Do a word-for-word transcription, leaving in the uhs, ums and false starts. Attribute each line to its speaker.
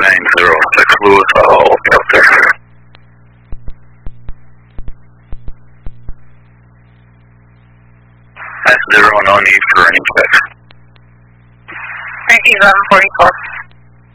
Speaker 1: nine zero six Lewis, I'll be out there. That's zero, no need for any checks.
Speaker 2: Thank you, eleven forty-four.